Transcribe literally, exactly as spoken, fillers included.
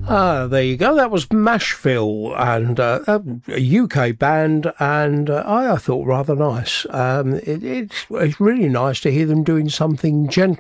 Ah, there you go. That was Mashville, and uh, a U K band, and uh, I, I thought rather nice. Um, it, it's, it's really nice to hear them doing something gentle.